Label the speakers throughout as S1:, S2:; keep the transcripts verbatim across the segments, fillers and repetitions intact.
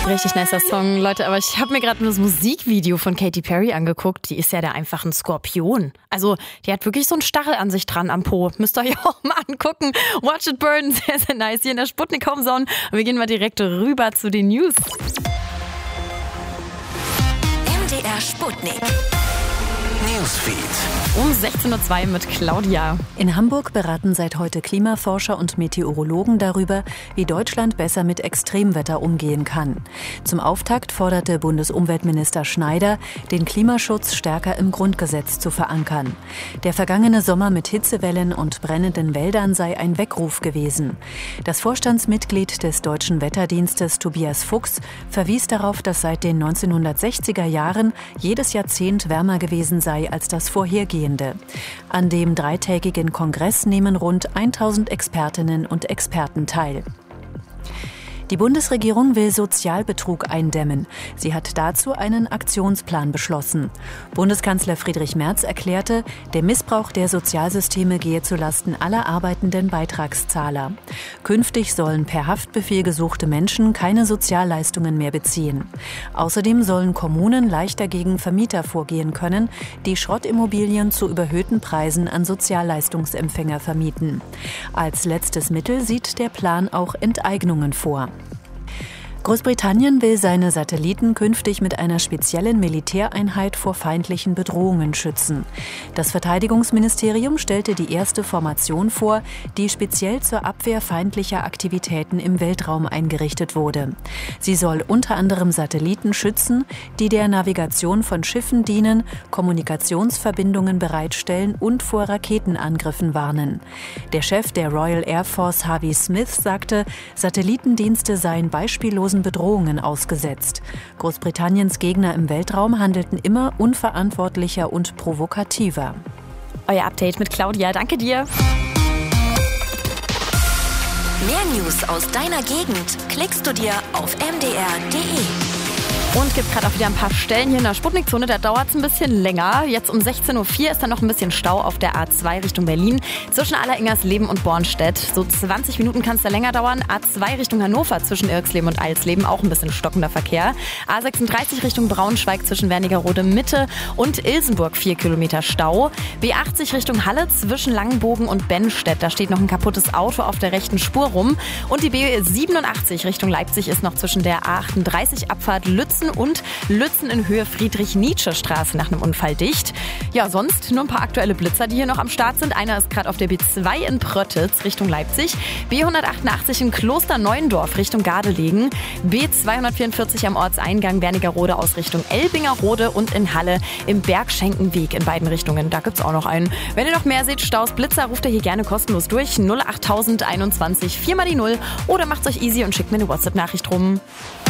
S1: Richtig nicer Song, Leute, aber ich habe mir gerade das Musikvideo von Katy Perry angeguckt. Die ist ja da einfach ein Skorpion. Also die hat wirklich so einen Stachel an sich dran am Po. Müsst ihr euch auch mal angucken. Watch it burn, sehr, sehr nice hier in der Sputnik Homezone. Und wir gehen mal direkt rüber zu den News.
S2: M D R Sputnik Newsfeed.
S1: Um sechzehn Uhr zwei mit Claudia.
S3: In Hamburg beraten seit heute Klimaforscher und Meteorologen darüber, wie Deutschland besser mit Extremwetter umgehen kann. Zum Auftakt forderte Bundesumweltminister Schneider, den Klimaschutz stärker im Grundgesetz zu verankern. Der vergangene Sommer mit Hitzewellen und brennenden Wäldern sei ein Weckruf gewesen. Das Vorstandsmitglied des Deutschen Wetterdienstes Tobias Fuchs verwies darauf, dass seit den neunzehnhundertsechziger Jahren jedes Jahrzehnt wärmer gewesen sei als das vorhergehende. An dem dreitägigen Kongress nehmen rund tausend Expertinnen und Experten teil. Die Bundesregierung will Sozialbetrug eindämmen. Sie hat dazu einen Aktionsplan beschlossen. Bundeskanzler Friedrich Merz erklärte, der Missbrauch der Sozialsysteme gehe zulasten aller arbeitenden Beitragszahler. Künftig sollen per Haftbefehl gesuchte Menschen keine Sozialleistungen mehr beziehen. Außerdem sollen Kommunen leichter gegen Vermieter vorgehen können, die Schrottimmobilien zu überhöhten Preisen an Sozialleistungsempfänger vermieten. Als letztes Mittel sieht der Plan auch Enteignungen vor. Großbritannien will seine Satelliten künftig mit einer speziellen Militäreinheit vor feindlichen Bedrohungen schützen. Das Verteidigungsministerium stellte die erste Formation vor, die speziell zur Abwehr feindlicher Aktivitäten im Weltraum eingerichtet wurde. Sie soll unter anderem Satelliten schützen, die der Navigation von Schiffen dienen, Kommunikationsverbindungen bereitstellen und vor Raketenangriffen warnen. Der Chef der Royal Air Force, Harvey Smith, sagte, Satellitendienste seien beispiellos Bedrohungen ausgesetzt. Großbritanniens Gegner im Weltraum handelten immer unverantwortlicher und provokativer.
S1: Euer Update mit Claudia, danke dir.
S2: Mehr News aus deiner Gegend klickst du dir auf m d r punkt d e.
S1: Und gibt gerade auch wieder ein paar Stellen hier in der Sputnikzone, da dauert es ein bisschen länger. Jetzt um sechzehn Uhr vier ist dann noch ein bisschen Stau auf der A zwei Richtung Berlin zwischen Alleringersleben und Bornstedt. So zwanzig Minuten kann es da länger dauern. A zwei Richtung Hannover zwischen Irksleben und Eilsleben, auch ein bisschen stockender Verkehr. A sechsunddreißig Richtung Braunschweig zwischen Wernigerode Mitte und Ilsenburg vier Kilometer Stau. B achtzig Richtung Halle zwischen Langenbogen und Bennstedt, da steht noch ein kaputtes Auto auf der rechten Spur rum. Und die B siebenundachtzig Richtung Leipzig ist noch zwischen der A achtunddreißig Abfahrt Lützen und Lützen in Höhe Friedrich-Nietzsche-Straße nach einem Unfall dicht. Ja, sonst nur ein paar aktuelle Blitzer, die hier noch am Start sind. Einer ist gerade auf der B zwei in Pröttitz Richtung Leipzig, B hundertachtundachtzig in Klosterneuendorf Richtung Gardelegen, B zweihundertvierundvierzig am Ortseingang Wernigerode aus Richtung Elbingerode und in Halle im Bergschenkenweg in beiden Richtungen. Da gibt's auch noch einen. Wenn ihr noch mehr seht, Staus, Blitzer, ruft ihr hier gerne kostenlos durch. null achttausend einundzwanzig vier mal die null oder macht's euch easy und schickt mir eine WhatsApp-Nachricht rum.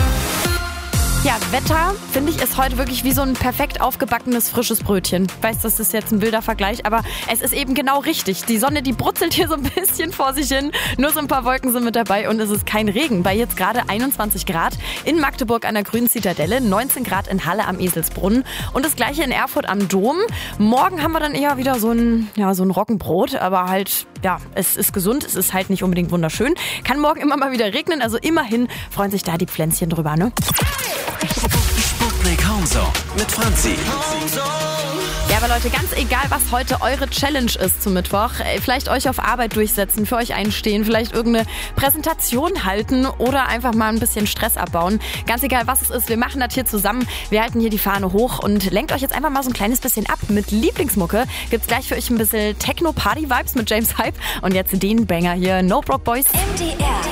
S1: Ja, Wetter, finde ich, ist heute wirklich wie so ein perfekt aufgebackenes, frisches Brötchen. Ich weiß, das ist jetzt ein wilder Vergleich, aber es ist eben genau richtig. Die Sonne, die brutzelt hier so ein bisschen vor sich hin. Nur so ein paar Wolken sind mit dabei und es ist kein Regen. Bei jetzt gerade einundzwanzig Grad in Magdeburg an der Grünen Zitadelle, neunzehn Grad in Halle am Eselsbrunnen und das gleiche in Erfurt am Dom. Morgen haben wir dann eher wieder so ein, ja, so ein Roggenbrot, aber halt, ja, es ist gesund, es ist halt nicht unbedingt wunderschön. Kann morgen immer mal wieder regnen, also immerhin freuen sich da die Pflänzchen drüber, ne?
S2: Sputnik Homezone mit Franzi.
S1: Ja, aber Leute, ganz egal, was heute eure Challenge ist zum Mittwoch, vielleicht euch auf Arbeit durchsetzen, für euch einstehen, vielleicht irgendeine Präsentation halten oder einfach mal ein bisschen Stress abbauen. Ganz egal, was es ist, wir machen das hier zusammen. Wir halten hier die Fahne hoch und lenkt euch jetzt einfach mal so ein kleines bisschen ab. Mit Lieblingsmucke gibt's gleich für euch ein bisschen Techno-Party-Vibes mit James Hype und jetzt den Banger hier, No Broke Boys.
S2: M D R